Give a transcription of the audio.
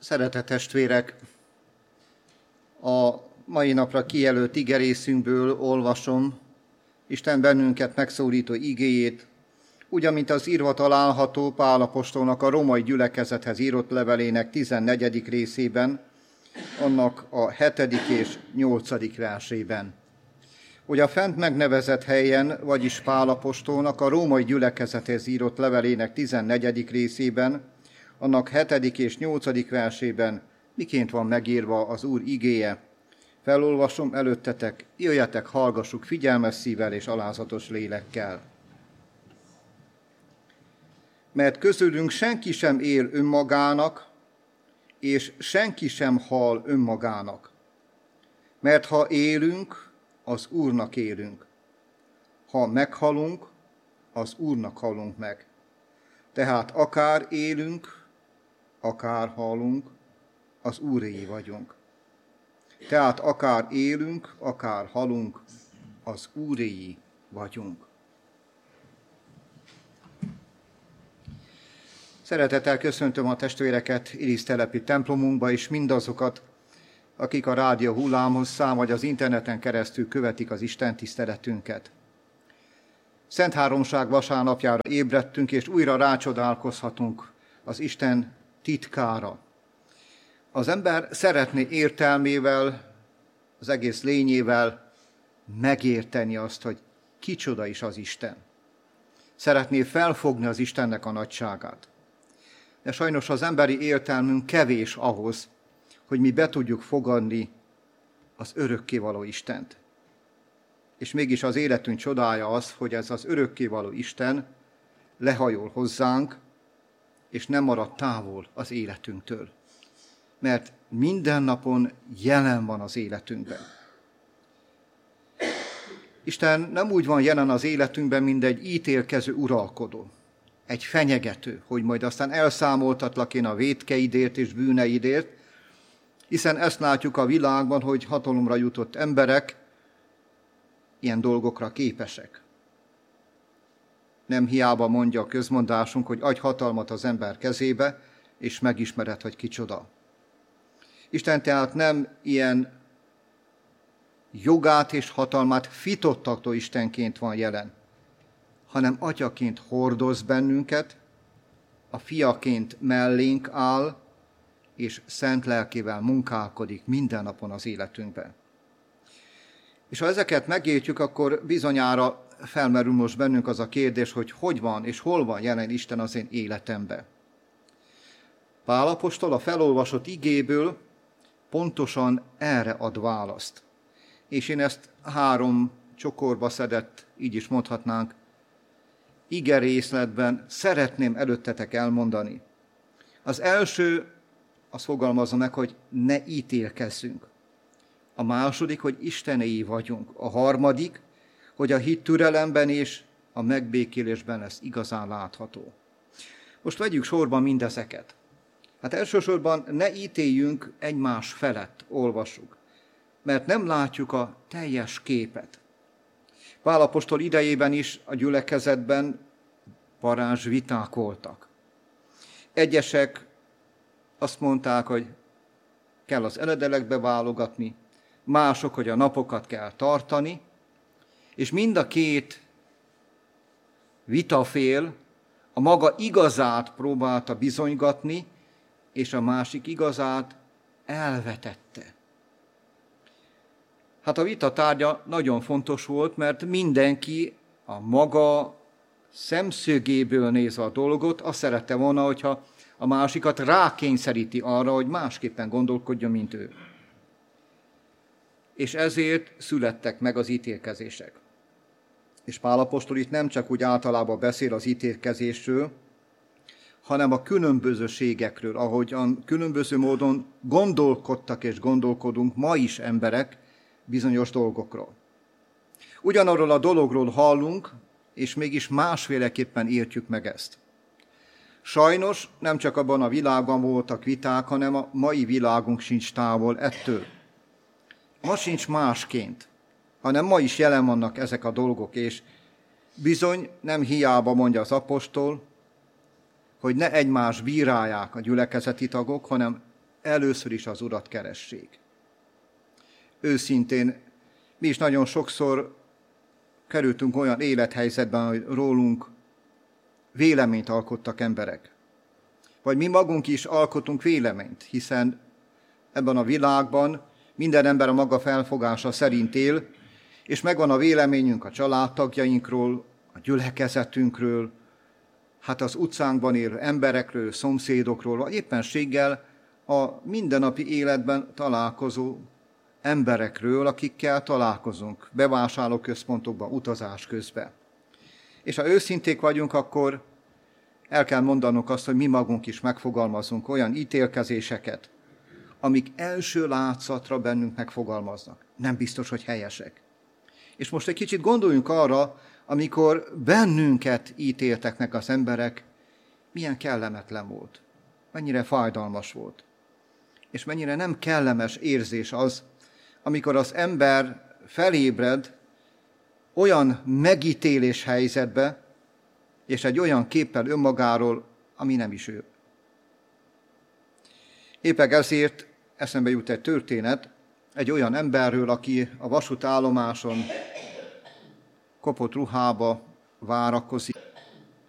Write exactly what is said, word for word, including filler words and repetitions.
Szeretett testvérek, a mai napra kijelölt igerészünkből olvasom Isten bennünket megszólító igéjét, ugyan, mint az írva található Pál apostolnak a római gyülekezethez írott levelének tizennegyedik részében, annak a hetedik és nyolcadik versében. Hogy a fent megnevezett helyen, vagyis Pál apostolnak a római gyülekezethez írott levelének tizennegyedik részében, annak hetedik és nyolcadik versében miként van megírva az Úr igéje. Felolvasom előttetek, jöjjetek, hallgassuk figyelmes szívvel és alázatos lélekkel. Mert közülünk senki sem él önmagának, és senki sem hal önmagának. Mert ha élünk, az Úrnak élünk. Ha meghalunk, az Úrnak halunk meg. Tehát akár élünk, akár halunk, az Úréi vagyunk. Tehát akár élünk, akár halunk, az Úréi vagyunk. Szeretettel köszöntöm a testvéreket Irisztelepi templomunkba, és mindazokat, akik a rádió hullámhosszán vagy az interneten keresztül követik az Isten tiszteletünket. Szent Háromság vasárnapjára ébredtünk, és újra rácsodálkozhatunk az Isten titkára. Az ember szeretné értelmével, az egész lényével megérteni azt, hogy kicsoda is az Isten. Szeretné felfogni az Istennek a nagyságát. De sajnos az emberi értelmünk kevés ahhoz, hogy mi be tudjuk fogadni az örökkévaló Istent. És mégis az életünk csodája az, hogy ez az örökkévaló Isten lehajol hozzánk, és nem marad távol az életünktől. Mert minden napon jelen van az életünkben. Isten nem úgy van jelen az életünkben, mint egy ítélkező uralkodó, egy fenyegető, hogy majd aztán elszámoltatlak én a vétkeidért és bűneidért, hiszen ezt látjuk a világban, hogy hatalomra jutott emberek ilyen dolgokra képesek. Nem hiába mondja a közmondásunk, hogy adj hatalmat az ember kezébe, és megismered, hogy kicsoda. Isten tehát nem ilyen jogát és hatalmát fitottató Istenként van jelen, hanem atyaként hordoz bennünket, a fiaként mellénk áll, és szent lelkével munkálkodik minden napon az életünkben. És ha ezeket megértjük, akkor bizonyára felmerül most bennünk az a kérdés, hogy hogy van és hol van jelen Isten az én életemben. Pál apostol a felolvasott igéből pontosan erre ad választ. És én ezt három csokorba szedett, így is mondhatnánk, ige részletben szeretném előttetek elmondani. Az első, azt fogalmazza meg, hogy ne ítélkezzünk. A második, hogy Istenéi vagyunk. A harmadik, hogy a hit türelemben és a megbékélésben lesz igazán látható. Most vegyük sorban mindezeket. Hát elsősorban ne ítéljünk egymás felett, olvassuk, mert nem látjuk a teljes képet. Pál apostol idejében is a gyülekezetben parázs viták voltak. Egyesek azt mondták, hogy kell az eledelekbe válogatni, mások, hogy a napokat kell tartani, és mind a két vitafél a maga igazát próbálta bizonygatni, és a másik igazát elvetette. Hát a vita tárgya nagyon fontos volt, mert mindenki a maga szemszögéből nézve a dolgot, azt szerette volna, hogyha a másikat rákényszeríti arra, hogy másképpen gondolkodjon, mint ő. És ezért születtek meg az ítélkezések. És Pál apostol itt nem csak úgy általában beszél az ítélkezésről, hanem a különbözőségekről, ahogyan különböző módon gondolkodtak és gondolkodunk ma is emberek bizonyos dolgokról. Ugyanarról a dologról hallunk, és mégis másféleképpen értjük meg ezt. Sajnos nem csak abban a világban voltak viták, hanem a mai világunk sincs távol ettől. Ma sincs másként, hanem ma is jelen vannak ezek a dolgok, és bizony nem hiába mondja az apostol, hogy ne egymás bírálják a gyülekezeti tagok, hanem először is az Urat keressék. Őszintén, mi is nagyon sokszor kerültünk olyan élethelyzetben, hogy rólunk véleményt alkottak emberek. Vagy mi magunk is alkotunk véleményt, hiszen ebben a világban minden ember a maga felfogása szerint él, és megvan a véleményünk a családtagjainkról, a gyülekezetünkről, hát az utcánkban élő emberekről, szomszédokról, vagy éppenséggel a mindennapi életben találkozó emberekről, akikkel találkozunk, bevásárlóközpontokban, utazás közben. És ha őszinték vagyunk, akkor el kell mondanunk azt, hogy mi magunk is megfogalmazunk olyan ítélkezéseket, amik első látszatra bennünk megfogalmaznak. Nem biztos, hogy helyesek. És most egy kicsit gondoljunk arra, amikor bennünket ítéltek meg az emberek, milyen kellemetlen volt, mennyire fájdalmas volt, és mennyire nem kellemes érzés az, amikor az ember felébred olyan megítélés helyzetbe, és egy olyan képpel önmagáról, ami nem is ő. Éppen ezért eszembe jut egy történet egy olyan emberről, aki a vasútállomáson kopott ruhába várakozik,